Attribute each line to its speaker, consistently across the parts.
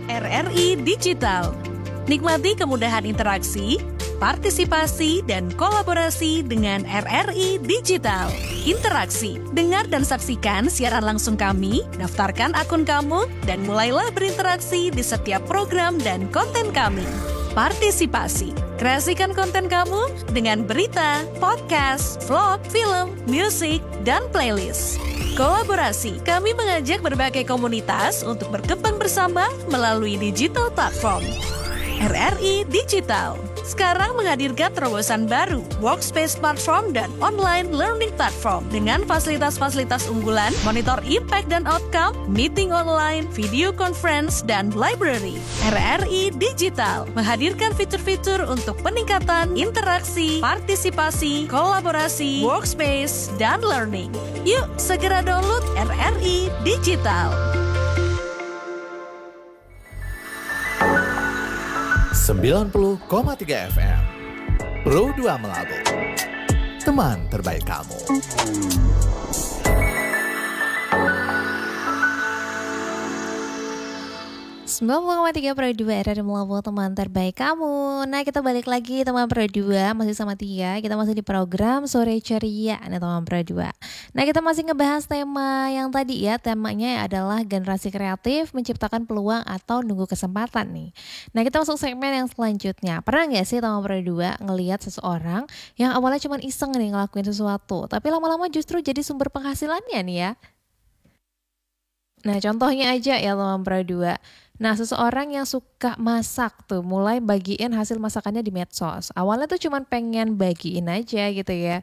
Speaker 1: RRI Digital. Nikmati kemudahan interaksi, partisipasi, dan kolaborasi dengan RRI Digital. Interaksi, dengar dan saksikan siaran langsung kami, daftarkan akun kamu, dan mulailah berinteraksi di setiap program dan konten kami. Partisipasi, kreasikan konten kamu dengan berita, podcast, vlog, film, musik, dan playlist. Kolaborasi, kami mengajak berbagai komunitas untuk berkembang bersama melalui digital platform. RRI Digital sekarang menghadirkan terobosan baru, workspace platform dan online learning platform dengan fasilitas-fasilitas unggulan, monitor impact dan outcome, meeting online, video conference, dan library. RRI Digital menghadirkan fitur-fitur untuk peningkatan interaksi, partisipasi, kolaborasi, workspace, dan learning. Yuk, segera download RRI Digital.
Speaker 2: 90,3 FM Pro 2 Melabu, teman terbaik kamu.
Speaker 3: 90,3 Pro 2 RRI Melabu, teman terbaik kamu. Nah, kita balik lagi teman Pro 2, masih sama Tia. Kita masih di program Sore Ceria nih teman Pro 2. Nah, kita masih ngebahas tema yang tadi ya. Temanya adalah generasi kreatif menciptakan peluang atau nunggu kesempatan nih. Nah, kita masuk segmen yang selanjutnya. Pernah gak sih teman Pro 2 ngelihat seseorang yang awalnya cuma iseng nih ngelakuin sesuatu, tapi lama-lama justru jadi sumber penghasilannya nih ya? Nah, contohnya aja ya teman Pro 2. Nah, seseorang yang suka masak tuh mulai bagiin hasil masakannya di medsos. Awalnya tuh cuma pengen bagiin aja gitu ya.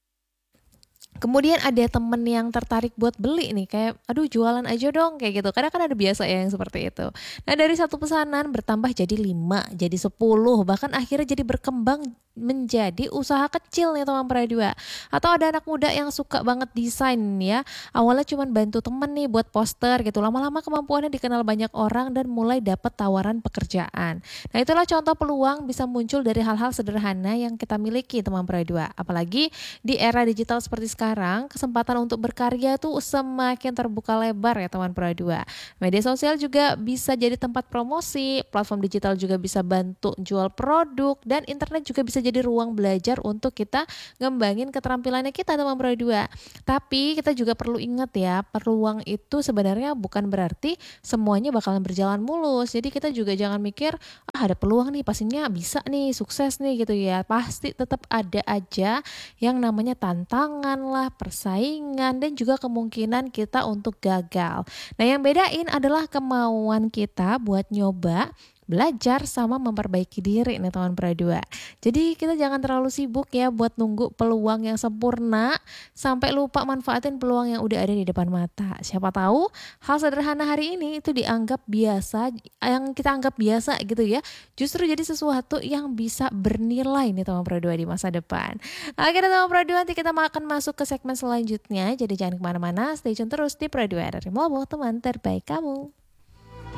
Speaker 3: Kemudian ada temen yang tertarik buat beli nih, kayak aduh jualan aja dong kayak gitu. Karena kan ada biasa ya yang seperti itu. Nah, dari satu pesanan bertambah jadi 5, jadi 10, bahkan akhirnya jadi berkembang menjadi usaha kecil nih teman Pro 2. Atau ada anak muda yang suka banget desain ya. Awalnya cuma bantu temen nih buat poster gitu. Lama-lama kemampuannya dikenal banyak orang dan mulai dapat tawaran pekerjaan. Nah, itulah contoh peluang bisa muncul dari hal-hal sederhana yang kita miliki teman Pro 2. Apalagi di era digital seperti sekarang, kesempatan untuk berkarya tuh semakin terbuka lebar ya teman Pro 2. Media sosial juga bisa jadi tempat promosi, platform digital juga bisa bantu jual produk, dan internet juga bisa jadi ruang belajar untuk kita ngembangin keterampilannya kita teman Pro 2. Tapi kita juga perlu ingat ya, peluang itu sebenarnya bukan berarti semuanya bakalan berjalan mulus. Jadi kita juga jangan mikir, ada peluang nih, pastinya bisa nih, sukses nih gitu ya. Pasti tetap ada aja yang namanya tantangan lah, persaingan, dan juga kemungkinan kita untuk gagal. Nah, yang bedain adalah kemauan kita buat nyoba, belajar, sama memperbaiki diri nih teman Pro 2. Jadi kita jangan terlalu sibuk ya buat nunggu peluang yang sempurna sampai lupa manfaatin peluang yang udah ada di depan mata. Siapa tahu hal sederhana hari ini itu dianggap biasa, yang kita anggap biasa gitu ya, justru jadi sesuatu yang bisa bernilai nih teman Pro 2 di masa depan. Oke teman Pro 2, nanti kita akan masuk ke segmen selanjutnya. Jadi jangan kemana-mana, stay tune terus di Pro 2 RRI Melabu, teman terbaik kamu.